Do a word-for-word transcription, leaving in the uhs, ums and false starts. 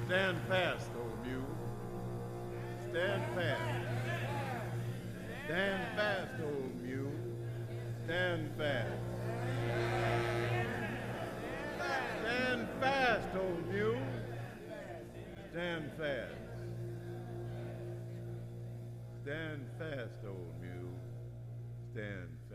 Stand fast, old mule. Stand fast. Stand fast, old mule. Stand fast. Stand fast, old mule. Stand fast. Stand fast, old mule. Stand